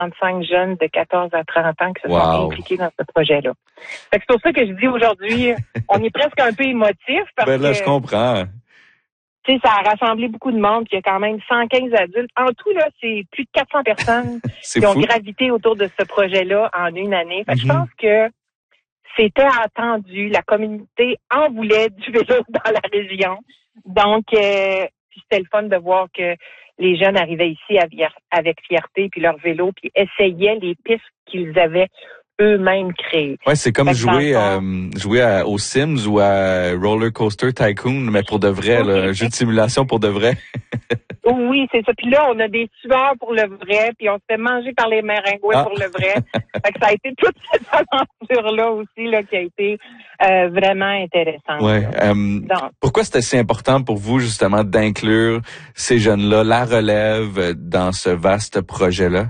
35 jeunes de 14 à 30 ans qui se sont impliqués dans ce projet-là. Fait que c'est pour ça que je dis aujourd'hui, on est presque un peu émotif parce que je comprends. Tu sais, ça a rassemblé beaucoup de monde, puis il y a quand même 115 adultes. En tout, là, c'est plus de 400 personnes qui ont gravité autour de ce projet-là en une année. Fait que je pense que c'était attendu. La communauté en voulait du vélo dans la région. Donc, c'était le fun de voir que les jeunes arrivaient ici avec fierté, puis leur vélo, puis essayaient les pistes qu'ils avaient eux-mêmes créées. Ouais, c'est comme jouer aux Sims ou à Roller Coaster Tycoon, mais pour de vrai, là, un jeu de simulation pour de vrai. Oui, c'est ça. Puis là, on a des tueurs pour le vrai, puis on se fait manger par les maringouins pour le vrai. Fait que ça a été toute cette aventure-là aussi là, qui a été vraiment intéressante. Ouais. Pourquoi c'était si important pour vous, justement, d'inclure ces jeunes-là, la relève, dans ce vaste projet-là?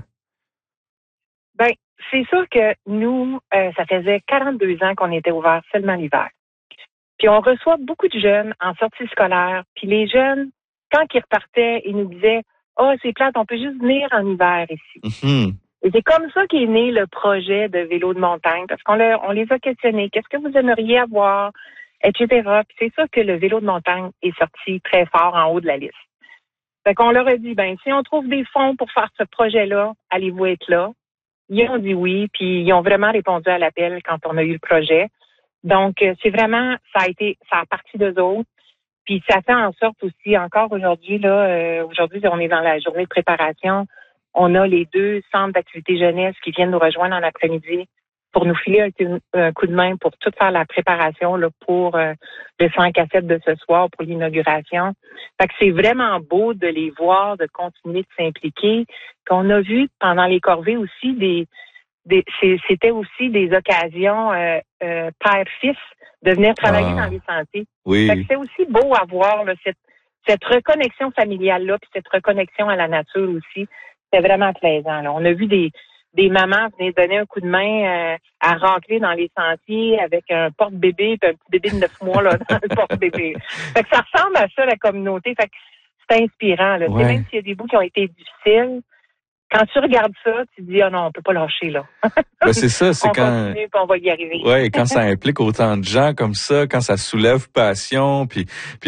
Ben, c'est sûr que nous, ça faisait 42 ans qu'on était ouvert seulement l'hiver. Puis on reçoit beaucoup de jeunes en sortie scolaire, puis les jeunes, quand ils repartaient, ils nous disaient « Ah, c'est plate, on peut juste venir en hiver ici. Mm-hmm. Et c'est comme ça qu'est né le projet de vélo de montagne, parce qu'on les a questionnés. Qu'est-ce que vous aimeriez avoir, etc. Puis c'est ça que le vélo de montagne est sorti très fort en haut de la liste. Fait qu'on leur a dit, ben si on trouve des fonds pour faire ce projet-là, allez-vous être là? Ils ont dit oui, puis ils ont vraiment répondu à l'appel quand on a eu le projet. Donc, c'est vraiment, ça a parti d'eux autres. Puis ça fait en sorte aussi, encore aujourd'hui, aujourd'hui, on est dans la journée de préparation. On a les 2 centres d'activité jeunesse qui viennent nous rejoindre en après-midi pour nous filer un coup de main pour tout faire la préparation là, pour le 5 à 7 de ce soir pour l'inauguration. Fait que c'est vraiment beau de les voir, de continuer de s'impliquer. Qu'on a vu pendant les corvées aussi c'était aussi des occasions père-fils de venir travailler dans les sentiers. Oui. Fait que c'est aussi beau à voir là, cette reconnexion familiale-là, puis cette reconnexion à la nature aussi. C'était vraiment plaisant. Là. On a vu des mamans venir donner un coup de main à rentrer dans les sentiers avec un porte-bébé puis un petit bébé de 9 mois là, dans le porte-bébé. Fait que ça ressemble à ça, la communauté. Fait que c'est inspirant. Là. Ouais. Même s'il y a des bouts qui ont été difficiles, quand tu regardes ça, tu te dis, non, on peut pas lâcher, là. Ben, c'est ça, c'est on quand. continue, puis on va y arriver. Ouais, quand ça implique autant de gens comme ça, quand ça soulève passion, puis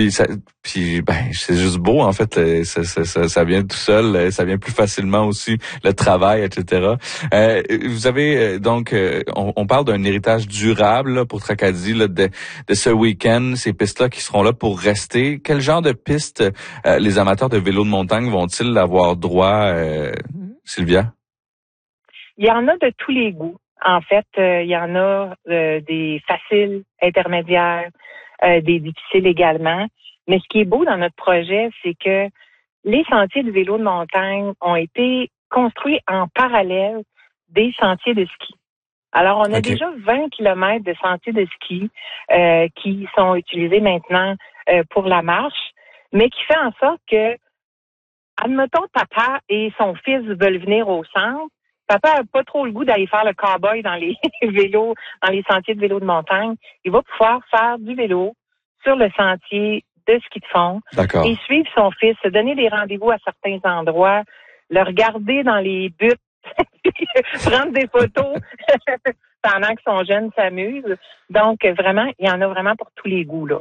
c'est juste beau, en fait, ça vient tout seul, ça vient plus facilement aussi, le travail, etc. Vous avez, donc, on parle d'un héritage durable, là, pour Tracadie, là, de ce week-end, ces pistes-là qui seront là pour rester. Quel genre de pistes les amateurs de vélo de montagne vont-ils avoir droit, Sylvia? Il y en a de tous les goûts. En fait, il y en a des faciles, intermédiaires, des difficiles également. Mais ce qui est beau dans notre projet, c'est que les sentiers de vélo de montagne ont été construits en parallèle des sentiers de ski. Alors, on a déjà 20 kilomètres de sentiers de ski qui sont utilisés maintenant pour la marche, mais qui fait en sorte que, admettons, papa et son fils veulent venir au centre. Papa n'a pas trop le goût d'aller faire le cow-boy dans les vélos, dans les sentiers de vélo de montagne. Il va pouvoir faire du vélo sur le sentier de ski de fond et suivre son fils, se donner des rendez-vous à certains endroits, le regarder dans les buttes, prendre des photos pendant que son jeune s'amuse. Donc, vraiment, il y en a vraiment pour tous les goûts, là.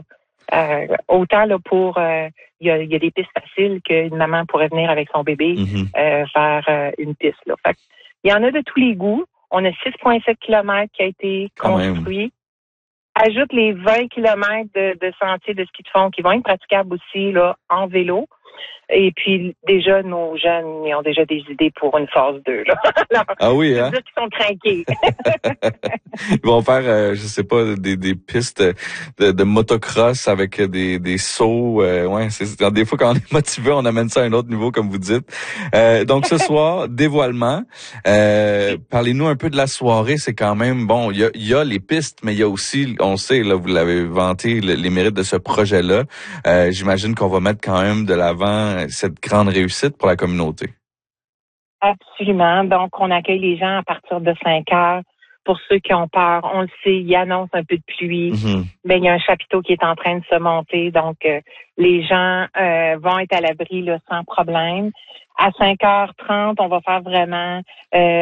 Autant là pour il y a des pistes faciles qu'une maman pourrait venir avec son bébé faire une piste là. Fait il y en a de tous les goûts. On a 6,7 km qui a été construit. Ajoute les 20 km de sentiers de ski de fond qui vont être praticables aussi là en vélo. Et puis, déjà, nos jeunes, ils ont déjà des idées pour une phase 2, là. Alors, oui, hein? Ils sont craqués. Ils vont faire, je sais pas, des pistes de motocross avec des sauts. Ouais, des fois, quand on est motivé, on amène ça à un autre niveau, comme vous dites. Donc, ce soir, dévoilement. Parlez-nous un peu de la soirée. C'est quand même, bon, il y a les pistes, mais il y a aussi, on sait, là, vous l'avez vanté, les mérites de ce projet-là. J'imagine qu'on va mettre quand même de l'avant cette grande réussite pour la communauté. Absolument. Donc, on accueille les gens à partir de 5 heures pour ceux qui ont peur. On le sait, il annonce un peu de pluie. Ben, il y a un chapiteau qui est en train de se monter, donc les gens vont être à l'abri là, sans problème. À 5h30, on va faire vraiment